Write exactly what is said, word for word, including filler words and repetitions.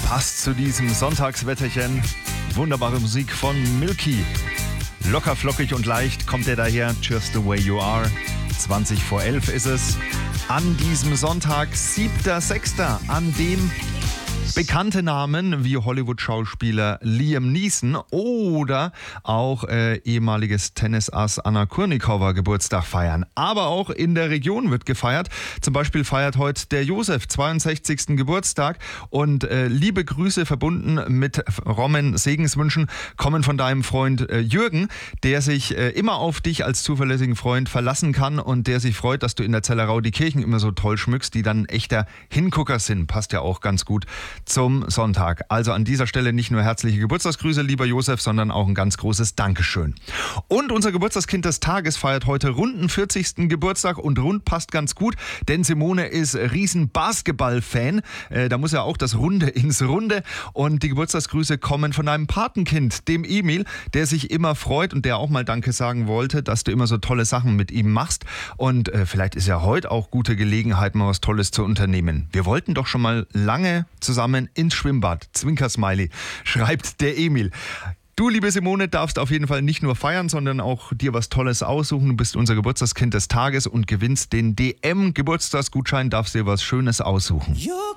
Passt zu diesem Sonntagswetterchen. Wunderbare Musik von Milky. Locker, flockig und leicht kommt er daher. Just the way you are. zwanzig vor elf ist es. An diesem Sonntag, siebter sechster an dem bekannte Namen wie Hollywood-Schauspieler Liam Neeson oder auch äh, ehemaliges Tennisass Anna Kurnikova Geburtstag feiern. Aber auch in der Region wird gefeiert. Zum Beispiel feiert heute der Josef zweiundsechzigsten Geburtstag. Und äh, liebe Grüße verbunden mit frommen Segenswünschen kommen von deinem Freund äh, Jürgen, der sich äh, immer auf dich als zuverlässigen Freund verlassen kann und der sich freut, dass du in der Zellerau die Kirchen immer so toll schmückst, die dann ein echter Hingucker sind. Passt ja auch ganz gut zum Sonntag. Also an dieser Stelle nicht nur herzliche Geburtstagsgrüße, lieber Josef, sondern auch ein ganz großes Dankeschön. Und unser Geburtstagskind des Tages feiert heute runden vierzigsten Geburtstag und rund passt ganz gut, denn Simone ist riesen Basketball-Fan. Äh, da muss ja auch das Runde ins Runde und die Geburtstagsgrüße kommen von einem Patenkind, dem Emil, der sich immer freut und der auch mal Danke sagen wollte, dass du immer so tolle Sachen mit ihm machst und äh, vielleicht ist ja heute auch gute Gelegenheit, mal was Tolles zu unternehmen. Wir wollten doch schon mal lange zusammen ins Schwimmbad. Zwinker-Smiley, schreibt der Emil. Du, liebe Simone, darfst auf jeden Fall nicht nur feiern, sondern auch dir was Tolles aussuchen. Du bist unser Geburtstagskind des Tages und gewinnst den D M-Geburtstagsgutschein, darfst dir was Schönes aussuchen. You